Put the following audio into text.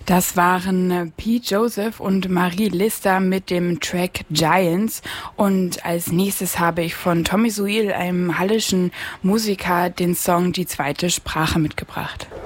Das waren Pete Joseph und Marie Lister mit dem Track Giants. Und als nächstes habe ich von Tommy Soil, einem hallischen Musiker, den Song Die zweite Sprache mitgebracht.